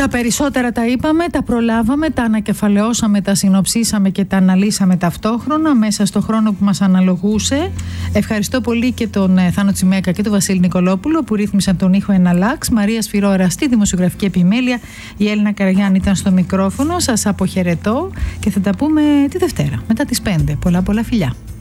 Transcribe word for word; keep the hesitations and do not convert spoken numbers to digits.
Τα περισσότερα τα είπαμε, τα προλάβαμε, τα ανακεφαλαιώσαμε, τα συνοψίσαμε και τα αναλύσαμε ταυτόχρονα μέσα στο χρόνο που μας αναλογούσε. Ευχαριστώ πολύ και τον Θάνο Τσιμέκα και τον Βασίλη Νικολόπουλο που ρύθμισαν τον ήχο Εναλλάξ. Μαρία Σφυρόρα στη δημοσιογραφική επιμέλεια. Η Έλληνα Καραγιάννη ήταν στο μικρόφωνο. Σας αποχαιρετώ και θα τα πούμε τη Δευτέρα μετά τις πέντε. Πολλά πολλά φιλιά.